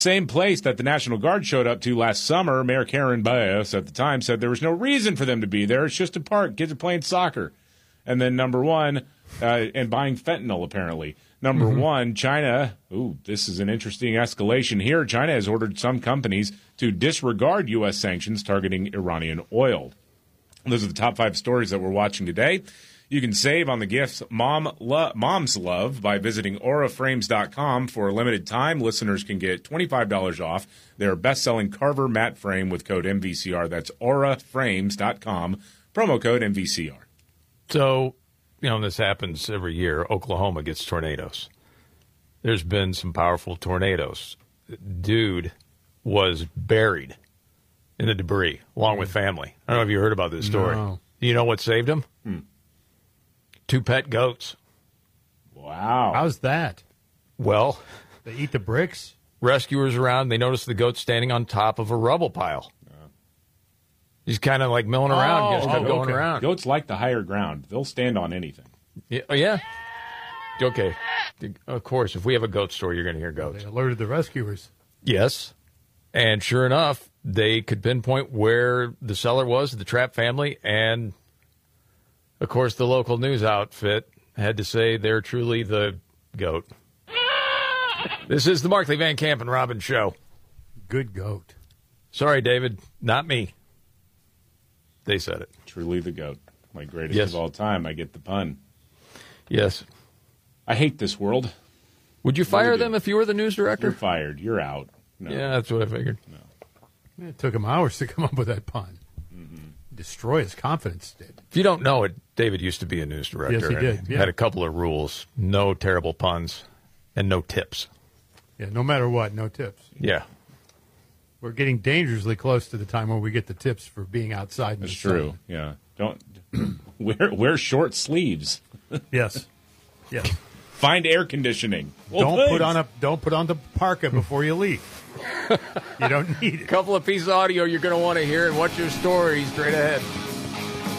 Same place that the National Guard showed up to last summer, Mayor Karen Bass at the time said there was no reason for them to be there. It's just a park. Kids are playing soccer. And then number one, and buying fentanyl, apparently. Number one, China. Ooh, this is an interesting escalation here. China has ordered some companies to disregard U.S. sanctions targeting Iranian oil. Those are the top 5 stories that we're watching today. You can save on the gifts moms love by visiting auraframes.com. For a limited time, listeners can get $25 off their best-selling Carver matte frame with code MVCR. That's auraframes.com, promo code MVCR. So, this happens every year. Oklahoma gets tornadoes. There's been some powerful tornadoes. Dude was buried in the debris along with family. I don't know if you heard about this story. No. You know what saved him? 2 pet goats. Wow. How's that? Well, They eat the bricks? rescuers around, they noticed the goat standing on top of a rubble pile. He's kind of like milling around. He just kept going around. Goats like the higher ground. They'll stand on anything. Yeah. Oh, yeah. Okay. Of course, if we have a goat story, you're going to hear goats. They alerted the rescuers. Yes. And sure enough, they could pinpoint where the seller was, the Trapp family, and, of course, the local news outfit had to say they're truly the goat. This is the Markley, Van Camp, and Robbins Show. Good goat. Sorry, David, not me. They said it. Truly the goat. My greatest Yes. of all time. I get the pun. Yes. I hate this world. Would you fire them if you were the news You're director? fired. You're out. No. Yeah, that's what I figured. It took him hours to come up with that pun. Destroy his confidence, did. If you don't know it, David used to be a news director. Yes, he did, and yeah. Had a couple of rules. No terrible puns and no tips. Yeah, no matter what, no tips. Yeah. We're getting dangerously close to the time where we get the tips for being outside. In That's the sun. true. Yeah. Don't wear short sleeves. Yes. Yes. Find air conditioning. Don't put on the parka before you leave. You don't need it. Couple of pieces of audio you're going to want to hear and watch your story straight ahead.